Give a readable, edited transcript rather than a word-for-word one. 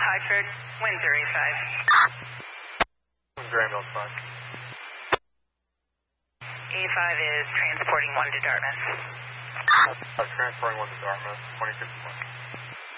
Hyford, Windsor A5. Graham 5. A5 is transporting 1 to Dartmouth. Transporting 1 to Dartmouth, 2051.